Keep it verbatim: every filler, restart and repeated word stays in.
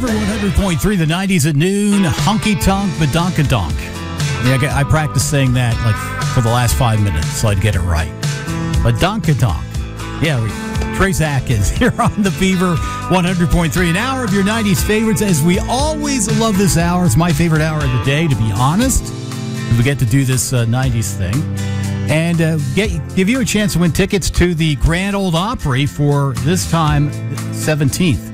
Fever one hundred point three, the nineties at noon. Honky Tonk Badonkadonk. Yeah, I practiced saying that like for the last five minutes so I'd get it right. Badonkadonk. Yeah, we, Trace Atkins here on the Fever one hundred point three. An hour of your nineties favorites. As we always love this hour. It's my favorite hour of the day, to be honest. We get to do this uh, nineties thing. And uh, get give you a chance to win tickets to the Grand Ole Opry for this time, seventeenth.